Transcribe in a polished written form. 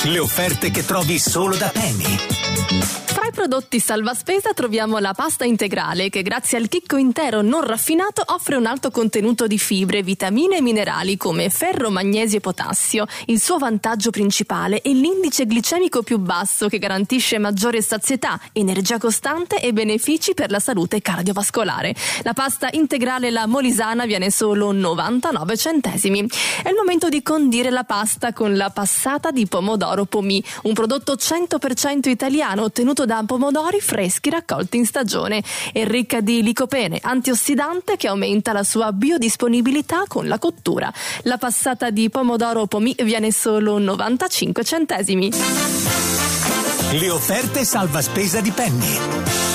Le offerte che trovi solo da Penny. Tra i prodotti salva spesa troviamo la pasta integrale che grazie al chicco intero non raffinato offre un alto contenuto di fibre, vitamine e minerali come ferro, magnesio e potassio. Il suo vantaggio principale è l'indice glicemico più basso che garantisce maggiore sazietà, energia costante e benefici per la salute cardiovascolare. La pasta integrale La Molisana viene solo 99 centesimi. È il momento di condire la pasta con la passata di pomodoro Pomì, un prodotto 100% italiano ottenuto da pomodori freschi raccolti in stagione. È ricca di licopene, antiossidante che aumenta la sua biodisponibilità con la cottura. La passata di pomodoro Pomì viene solo 95 centesimi. Le offerte salva spesa di Penny.